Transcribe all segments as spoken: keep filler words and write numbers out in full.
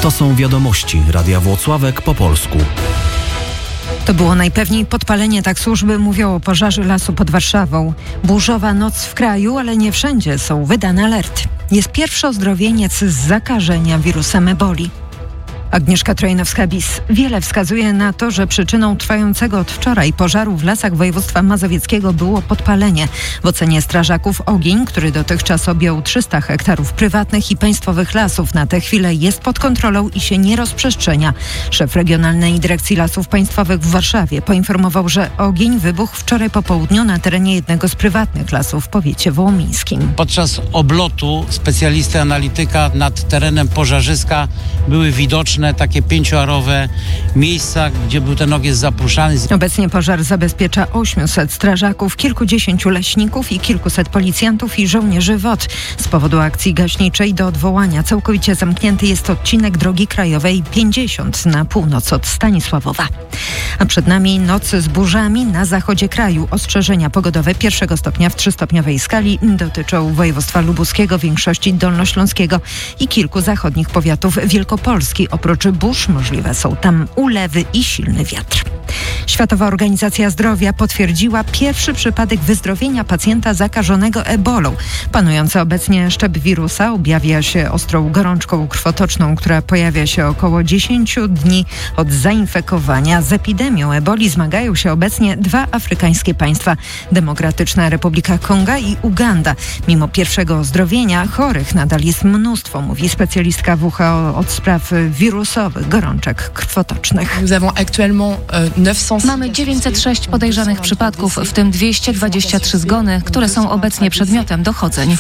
To są wiadomości Radia Włocławek po polsku. To było najpewniej podpalenie, tak służby mówią o pożarze lasu pod Warszawą. Burzowa noc w kraju, ale nie wszędzie są wydane alerty. Jest pierwszy ozdrowieniec z zakażenia wirusem eboli. Agnieszka Trojnowska-Bis. Wiele wskazuje na to, że przyczyną trwającego od wczoraj pożaru w lasach województwa mazowieckiego było podpalenie. W ocenie strażaków ogień, który dotychczas objął trzysta hektarów prywatnych i państwowych lasów, na tę chwilę jest pod kontrolą i się nie rozprzestrzenia. Szef Regionalnej Dyrekcji Lasów Państwowych w Warszawie poinformował, że ogień wybuchł wczoraj po południu na terenie jednego z prywatnych lasów w powiecie wołomińskim. Podczas oblotu specjalisty analityka nad terenem pożarzyska były widoczne takie pięcioarowe miejsca, gdzie był ten ogień zapuszczany. Obecnie pożar zabezpiecza osiemset strażaków, kilkudziesięciu leśników i kilkuset policjantów i żołnierzy W O D. Z powodu akcji gaśniczej do odwołania całkowicie zamknięty jest odcinek drogi krajowej pięćdziesiąt na północ od Stanisławowa. A przed nami noc z burzami na zachodzie kraju. Ostrzeżenia pogodowe pierwszego stopnia w trzystopniowej skali dotyczą województwa lubuskiego, większości dolnośląskiego i kilku zachodnich powiatów Wielkopolski. Oprócz burz możliwe są tam ulewy i silny wiatr. Światowa Organizacja Zdrowia potwierdziła pierwszy przypadek wyzdrowienia pacjenta zakażonego ebolą. Panujący obecnie szczep wirusa objawia się ostrą gorączką krwotoczną, która pojawia się około dziesięć dni od zainfekowania. Z epidemią eboli zmagają się obecnie dwa afrykańskie państwa: Demokratyczna Republika Konga i Uganda. Mimo pierwszego ozdrowienia chorych nadal jest mnóstwo, mówi specjalistka W H O od spraw wirusowych gorączek krwotocznych. Mamy dziewięćset sześć podejrzanych przypadków, w tym dwieście dwadzieścia trzy zgony, które są obecnie przedmiotem dochodzeń.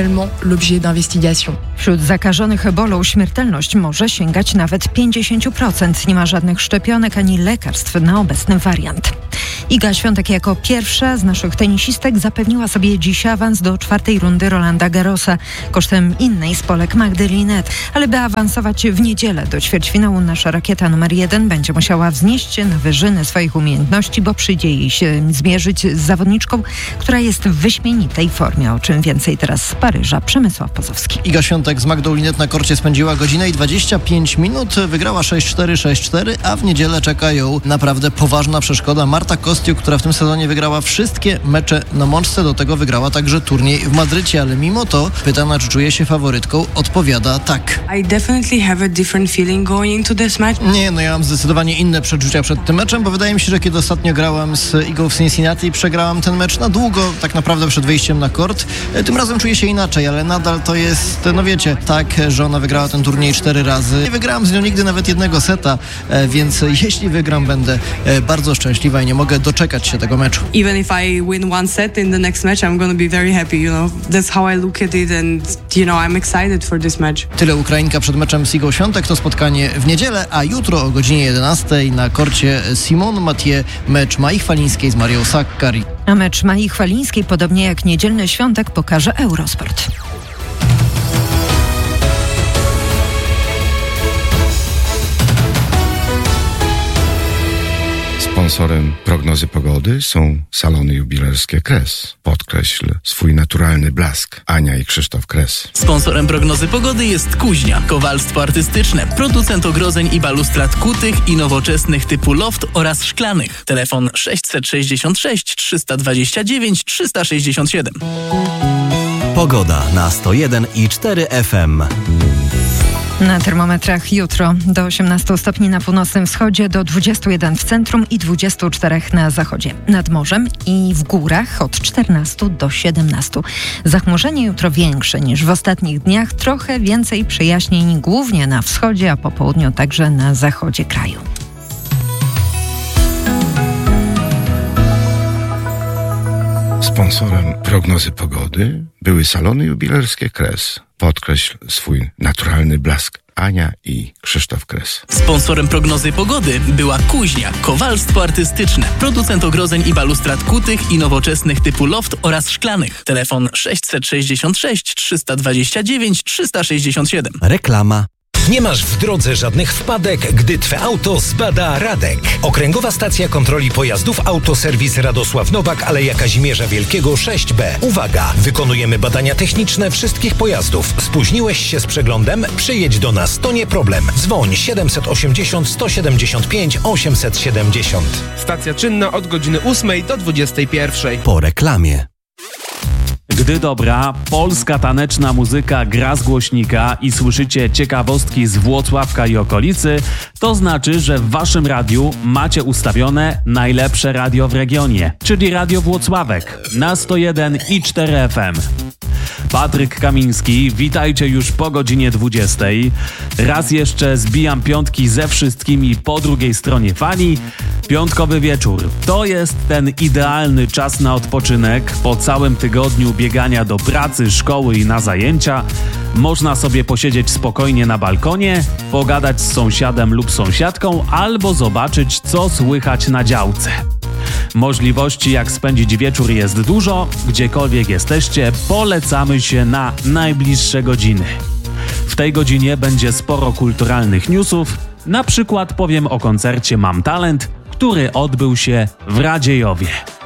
Wśród zakażonych ebolą śmiertelność może sięgać nawet pięćdziesiąt procent. Nie ma żadnych szczepionek ani lekarstw na obecny wariant. Iga Świątek jako pierwsza z naszych tenisistek zapewniła sobie dziś awans do czwartej rundy Rolanda Garrosa kosztem innej z Polek Magdy Linette. Ale by awansować w niedzielę do ćwierćfinału, nasza rakieta numer jeden będzie musiała wznieść się na wyżyny swoich umiejętności, bo przyjdzie jej się zmierzyć z zawodniczką, która jest w wyśmienitej formie. O czym więcej teraz z Paryża Przemysław Pozowski. Iga Świątek z Magdą Linette na korcie spędziła godzinę i dwadzieścia pięć minut. Wygrała sześć cztery, sześć cztery, a w niedzielę czeka ją naprawdę poważna przeszkoda. Marta Kostiuk, która w tym sezonie wygrała wszystkie mecze na mączce, do tego wygrała także turniej w Madrycie, ale mimo to pytana, czy czuje się faworytką, odpowiada tak. I definitely have a different feeling going into this match. Nie, no ja mam zdecydowanie inne przeczucia przed tym meczem, bo wydaje mi się, że kiedy ostatnio grałam z Igą w Cincinnati i przegrałam ten mecz na długo, tak naprawdę przed wyjściem na kort, tym razem czuję się inaczej, ale nadal to jest, no wiecie, tak, że ona wygrała ten turniej cztery razy. Nie wygrałam z nią nigdy nawet jednego seta, więc jeśli wygram, będę bardzo szczęśliwa i nie mogę doczekać się tego meczu. Even if I win one set in the next match, I'm gonna be very happy, you know. That's how I look at it and, you know, I'm excited for this match. Tyle Ukrainka przed meczem z Igą Świątek. To spotkanie w niedzielę, a jutro o godzinie jedenastej na korcie Simone Mathieu mecz Mai Chwalińskiej z Marią Sakkari. A mecz Mai Chwalińskiej, podobnie jak niedzielny Świątek, pokaże Eurosport. Sponsorem prognozy pogody są salony jubilerskie Kres. Podkreśl swój naturalny blask. Ania i Krzysztof Kres. Sponsorem prognozy pogody jest Kuźnia, kowalstwo artystyczne, producent ogrodzeń i balustrad kutych i nowoczesnych typu loft oraz szklanych. Telefon sześćset sześćdziesiąt sześć trzysta dwadzieścia dziewięć trzysta sześćdziesiąt siedem. Pogoda na sto jeden i cztery F M. Na termometrach jutro do osiemnastu stopni na północnym wschodzie, do dwudziestu jeden w centrum i dwudziestu czterech na zachodzie. Nad morzem i w górach od czternastu do siedemnastu. Zachmurzenie jutro większe niż w ostatnich dniach, trochę więcej przejaśnień głównie na wschodzie, a po południu także na zachodzie kraju. Sponsorem prognozy pogody były salony jubilerskie Kres. Podkreśl swój naturalny blask. Ania i Krzysztof Kres. Sponsorem prognozy pogody była Kuźnia, kowalstwo artystyczne, producent ogrodzeń i balustrad kutych i nowoczesnych typu loft oraz szklanych. Telefon sześćset sześćdziesiąt sześć trzysta dwadzieścia dziewięć trzysta sześćdziesiąt siedem. Reklama. Nie masz w drodze żadnych wpadek, gdy Twe auto zbada Radek. Okręgowa Stacja Kontroli Pojazdów Autoserwis Radosław Nowak, Aleja Kazimierza Wielkiego sześć B. Uwaga! Wykonujemy badania techniczne wszystkich pojazdów. Spóźniłeś się z przeglądem? Przyjedź do nas, to nie problem. Dzwoń siedemset osiemdziesiąt sto siedemdziesiąt pięć osiemset siedemdziesiąt. Stacja czynna od godziny ósmej do dwudziestej pierwszej. Po reklamie. Gdy dobra, polska taneczna muzyka gra z głośnika i słyszycie ciekawostki z Włocławka i okolicy, to znaczy, że w waszym radiu macie ustawione najlepsze radio w regionie, czyli Radio Włocławek na sto jeden i cztery F M. Patryk Kamiński, witajcie już po godzinie dwudziestej. Raz jeszcze zbijam piątki ze wszystkimi po drugiej stronie fali. Piątkowy wieczór to jest ten idealny czas na odpoczynek po całym tygodniu biegania do pracy, szkoły i na zajęcia. Można sobie posiedzieć spokojnie na balkonie, pogadać z sąsiadem lub sąsiadką albo zobaczyć, co słychać na działce. Możliwości, jak spędzić wieczór, jest dużo. Gdziekolwiek jesteście, polecamy się na najbliższe godziny. W tej godzinie będzie sporo kulturalnych newsów. Na przykład powiem o koncercie Mam Talent, który odbył się w Radziejowie.